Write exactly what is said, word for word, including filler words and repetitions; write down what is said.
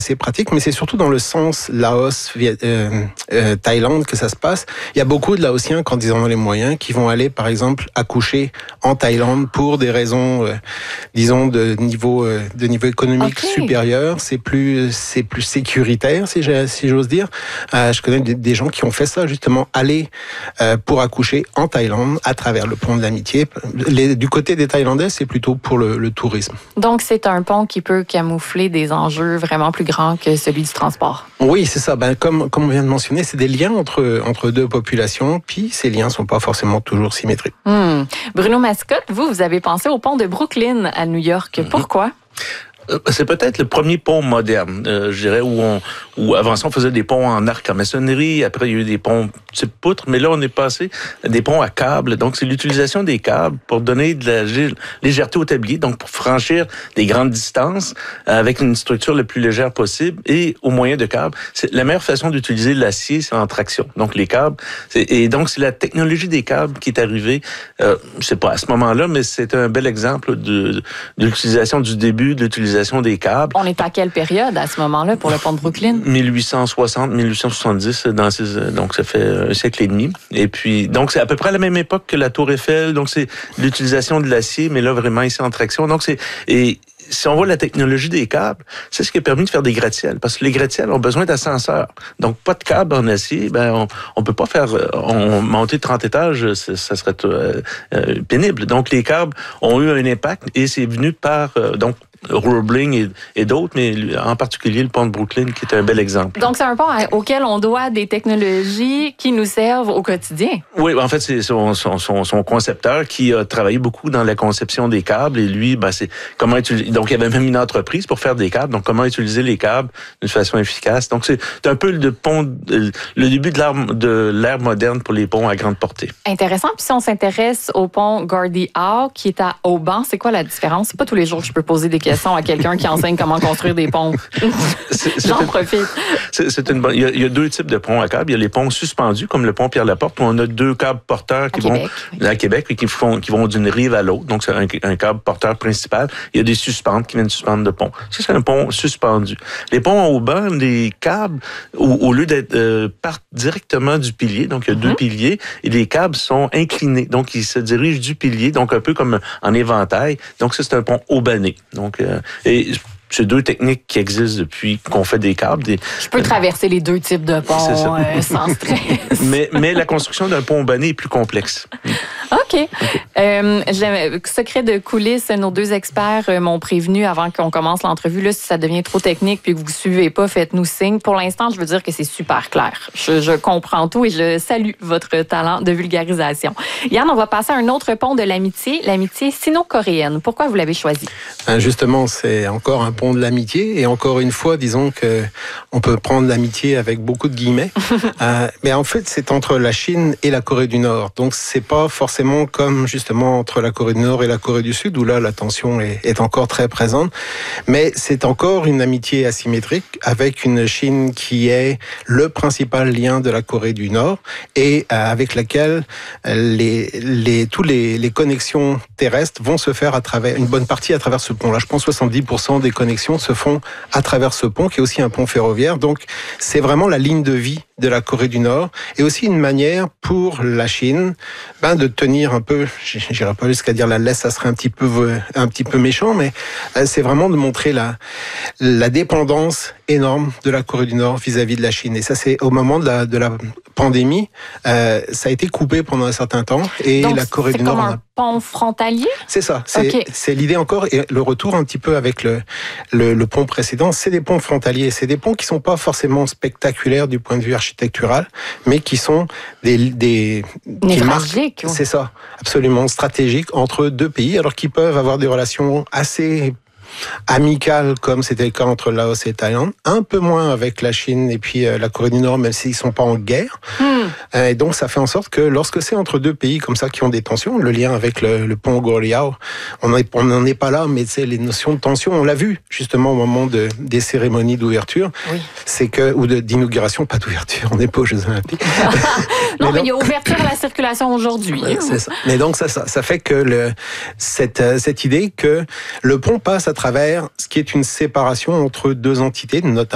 C'est pratique, mais c'est surtout dans le sens Laos, euh, euh, Thaïlande que ça se passe. Il y a beaucoup de Laotiens, quand ils en ont les moyens, qui vont aller, par exemple, accoucher en Thaïlande pour des raisons, euh, disons, de niveau, euh, de niveau économique okay. supérieur. C'est plus, c'est plus sécuritaire, si, si j'ose dire. Euh, je connais des, des gens qui ont fait ça, justement, aller euh, pour accoucher en Thaïlande à travers le pont de l'Amitié. Les, du côté des Thaïlandais, c'est plutôt pour le, le tourisme. Donc, c'est un pont qui peut camoufler des enjeux vraiment plus grand que celui du transport. Oui, c'est ça. Ben, comme, comme on vient de mentionner, c'est des liens entre, entre deux populations, puis ces liens ne sont pas forcément toujours symétriques. Mmh. Bruno Mascotte, vous, vous avez pensé au pont de Brooklyn à New York. Mmh. Pourquoi? C'est peut-être le premier pont moderne, euh, je dirais, où on, où avant ça, on faisait des ponts en arc en maçonnerie. Après, il y a eu des ponts type poutre, mais là, on est passé à des ponts à câbles. Donc, c'est l'utilisation des câbles pour donner de la légèreté au tablier, donc pour franchir des grandes distances avec une structure le plus légère possible et au moyen de câbles. C'est la meilleure façon d'utiliser l'acier, c'est en traction. Donc, les câbles. Et donc, c'est la technologie des câbles qui est arrivée, euh, je sais pas à ce moment-là, mais c'est un bel exemple de, de l'utilisation du début de l'utilisation des câbles. On est à quelle période à ce moment-là pour le pont de Brooklyn? dix-huit cent soixante, dix-huit cent soixante-dix, dans ces, donc ça fait un siècle et demi. Et puis, donc c'est à peu près à la même époque que la Tour Eiffel. Donc c'est l'utilisation de l'acier, mais là vraiment ici en traction. Donc c'est et si on voit la technologie des câbles, c'est ce qui a permis de faire des gratte-ciels. Parce que les gratte-ciels ont besoin d'ascenseurs. Donc, pas de câbles en acier, ben, on, on peut pas faire, on, monter trente étages, ça serait euh, euh, pénible. Donc, les câbles ont eu un impact et c'est venu par, euh, donc, Roebling et, et d'autres, mais en particulier le pont de Brooklyn, qui est un bel exemple. Donc, c'est un pont auquel on doit des technologies qui nous servent au quotidien. Oui, en fait, c'est son, son, son, son concepteur qui a travaillé beaucoup dans la conception des câbles. Et lui, ben, c'est comment utiliser. Donc, il y avait même une entreprise pour faire des câbles. Donc, comment utiliser les câbles d'une façon efficace. Donc, c'est un peu le pont, le début de l'ère, de l'ère moderne pour les ponts à grande portée. Intéressant. Puis, si on s'intéresse au pont Gordie Howe, qui est à Auban, c'est quoi la différence? C'est pas tous les jours que je peux poser des questions à quelqu'un qui enseigne comment construire des ponts. J'en profite. C'est, c'est une bonne, il, y a, il y a deux types de ponts à câbles. Il y a les ponts suspendus, comme le pont Pierre-Laporte, où on a deux câbles porteurs qui à vont Québec. à Québec et qui, font, qui vont d'une rive à l'autre. Donc, c'est un, un câble porteur principal. Il y a des suspentes qui viennent suspendre le pont. Ça, c'est un pont suspendu. Les ponts au bas, les câbles, au, au lieu d'être euh, partent directement du pilier, donc il y a mm-hmm. deux piliers, et les câbles sont inclinés. Donc, ils se dirigent du pilier, donc un peu comme en éventail. Donc, ça, c'est un pont aubané. Donc, euh, et c'est deux techniques qui existent depuis qu'on fait des câbles. Des, Je peux traverser les deux types de ponts euh, sans stress. mais, mais la construction d'un pont aubané est plus complexe. OK. okay. Euh, secret de coulisses, nos deux experts m'ont prévenu avant qu'on commence l'entrevue. Là, si ça devient trop technique puis que vous ne suivez pas, faites-nous signe. Pour l'instant, je veux dire que c'est super clair. Je, je comprends tout et je salue votre talent de vulgarisation. Yann, on va passer à un autre pont de l'amitié, l'amitié sino-coréenne. Pourquoi vous l'avez choisi? Justement, c'est encore un pont de l'amitié et encore une fois, disons que on peut prendre l'amitié avec beaucoup de guillemets. euh, mais en fait, c'est entre la Chine et la Corée du Nord. Donc, c'est pas forcément comme justement entre la Corée du Nord et la Corée du Sud où là, la tension est, est encore très présente. Mais c'est encore une amitié asymétrique avec une Chine qui est le principal lien de la Corée du Nord et euh, avec laquelle les, les, tous les, les connexions terrestres vont se faire à travers une bonne partie à travers ce pont-là. Je pense soixante-dix pour cent des connexions se font à travers ce pont, qui est aussi un pont ferroviaire. Donc, c'est vraiment la ligne de vie de la Corée du Nord et aussi une manière pour la Chine ben, de tenir un peu, j'irai pas jusqu'à dire la laisse, ça serait un petit peu, un petit peu méchant, mais c'est vraiment de montrer la, la dépendance énorme de la Corée du Nord vis-à-vis de la Chine. Et ça, c'est au moment de la, de la pandémie, euh, ça a été coupé pendant un certain temps et donc, la Corée du Nord... C'est comme un pont frontalier? C'est ça, c'est, okay. c'est l'idée encore et le retour un petit peu avec le, le, le pont précédent, c'est des ponts frontaliers, c'est des ponts qui sont pas forcément spectaculaires du point de vue architectural, mais qui sont des... des qui marquent, c'est ça, absolument stratégiques entre deux pays, alors qu'ils peuvent avoir des relations assez amicales comme c'était le cas entre Laos et Thaïlande, un peu moins avec la Chine et puis euh, la Corée du Nord, même s'ils sont pas en guerre. Mm. Euh, et donc ça fait en sorte que lorsque c'est entre deux pays comme ça qui ont des tensions, le lien avec le, le pont Gordie Howe, on n'en est pas là, mais c'est les notions de tension, on l'a vu justement au moment de, des cérémonies d'ouverture, oui. c'est que ou de, d'inauguration, pas d'ouverture, on n'est pas aux Jeux Olympiques. non, mais, mais il y a ouverture à la circulation aujourd'hui. Ouais, c'est ça. Mais donc ça, ça, ça fait que le, cette, cette idée que le pont passe à travers ce qui est une séparation entre deux entités, notamment